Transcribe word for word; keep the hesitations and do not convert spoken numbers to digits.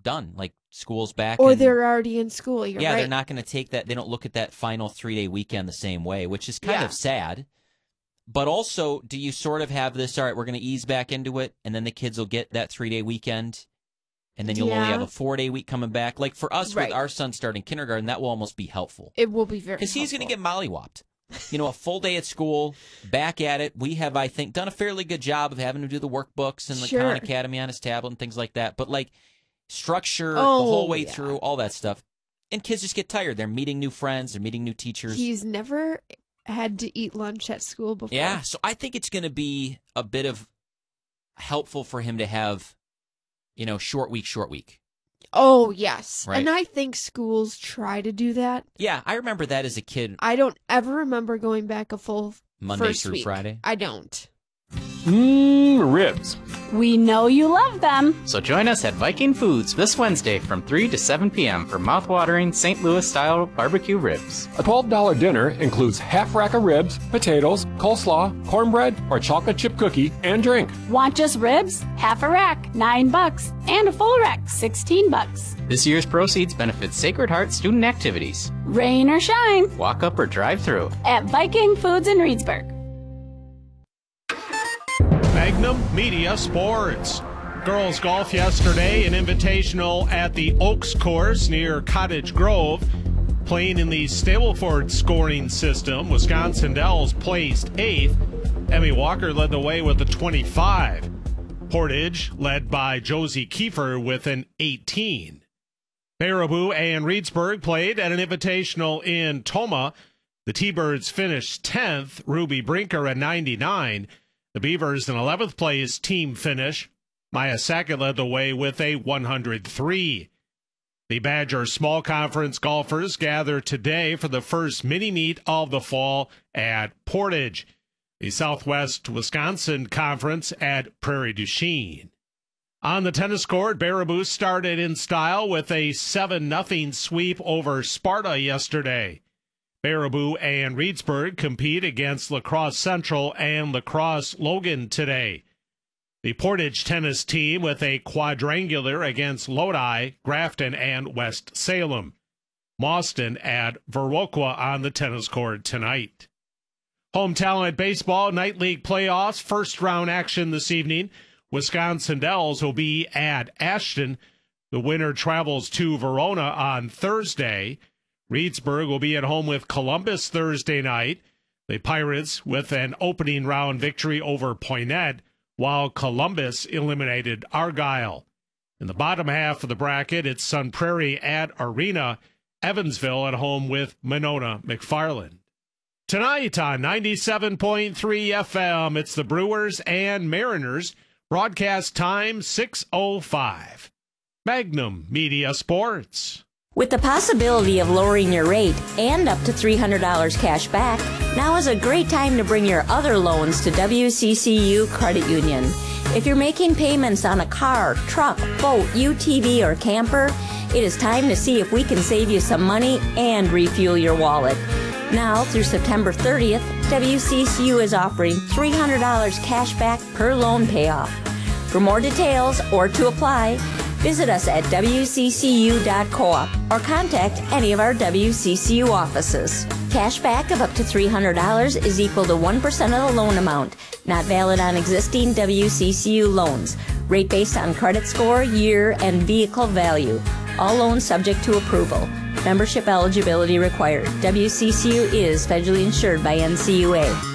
done. Like school's back. Or and, they're already in school. You're yeah, right. they're not going to take that. They don't look at that final three-day weekend the same way, which is kind Yeah. of sad. But also, do you sort of have this, all right, we're going to ease back into it, and then the kids will get that three-day weekend, and then you'll Yeah. only have a four-day week coming back? Like for us, Right. with our son starting kindergarten, that will almost be helpful. It will be very Because he's going to helpful. get mollywopped. You know, a full day at school, back at it. We have, I think, done a fairly good job of having to do the workbooks and the Sure. Khan Academy on his tablet and things like that. But, like, structure Oh, the whole way yeah. through, all that stuff. And kids just get tired. They're meeting new friends. They're meeting new teachers. He's never had to eat lunch at school before. Yeah, so I think it's going to be a bit of helpful for him to have, you know, short week, short week. Oh, yes. Right. And I think schools try to do that. Yeah, I remember that as a kid, I don't ever remember going back a full Monday first through week. Friday. I don't. Mmm, ribs. We know you love them. So join us at Viking Foods this Wednesday from three to seven p.m. for mouth-watering Saint Louis-style barbecue ribs. A twelve dollar dinner includes half rack of ribs, potatoes, coleslaw, cornbread, or chocolate chip cookie, and drink. Want just ribs? Half a rack, nine bucks. And a full rack, sixteen bucks. This year's proceeds benefit Sacred Heart student activities. Rain or shine, Walk up or drive through. at Viking Foods in Reedsburg. Magnum Media Sports. Girls golf yesterday, an invitational at the Oaks course near Cottage Grove. Playing in the Stableford scoring system, Wisconsin Dells placed eighth. Emmy Walker led the way with a twenty-five. Portage led by Josie Kiefer with an eighteen. Baraboo and Reedsburg played at an invitational in Toma. The T-Birds finished tenth, Ruby Brinker at ninety-nine. The Beavers in eleventh place team finish. Maya Sackett led the way with a one hundred three. The Badger Small Conference golfers gather today for the first mini-meet of the fall at Portage. The Southwest Wisconsin Conference at Prairie du Chien. On the tennis court, Baraboo started in style with a seven nothing sweep over Sparta yesterday. Baraboo and Reedsburg compete against La Crosse Central and La Crosse Logan today. The Portage tennis team with a quadrangular against Lodi, Grafton, and West Salem. Mauston at Viroqua on the tennis court tonight. Home Talent Baseball Night League Playoffs, first round action this evening. Wisconsin Dells will be at Ashton. The winner travels to Verona on Thursday. Reedsburg will be at home with Columbus Thursday night. The Pirates with an opening round victory over Poinet, while Columbus eliminated Argyle. In the bottom half of the bracket, it's Sun Prairie at Arena, Evansville at home with Monona McFarland. Tonight on ninety-seven point three F M, it's the Brewers and Mariners. Broadcast time six oh five. Magnum Media Sports. With the possibility of lowering your rate and up to three hundred dollars cash back, now is a great time to bring your other loans to W C C U Credit Union. If you're making payments on a car, truck, boat, U T V, or camper, it is time to see if we can save you some money and refuel your wallet. Now, through September thirtieth, W C C U is offering three hundred dollars cash back per loan payoff. For more details or to apply, visit us at W C C U dot coop or contact any of our W C C U offices. Cash back of up to three hundred dollars is equal to one percent of the loan amount, not valid on existing W C C U loans. Rate based on credit score, year, and vehicle value. All loans subject to approval. Membership eligibility required. W C C U is federally insured by N C U A.